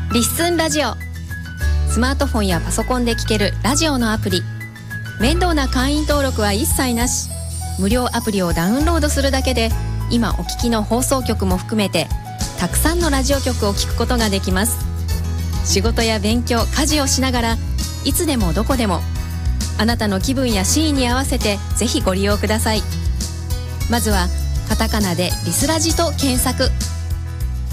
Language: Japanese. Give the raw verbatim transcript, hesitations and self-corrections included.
リッスンラジオ。スマートフォンやパソコンで聴けるラジオのアプリ。面倒な会員登録は一切なし。無料アプリをダウンロードするだけで今お聞きの放送局も含めてたくさんのラジオ局を聞くことができます。仕事や勉強、家事をしながらいつでもどこでもあなたの気分やシーンに合わせてぜひご利用ください。まずはカタカナでリスラジと検索。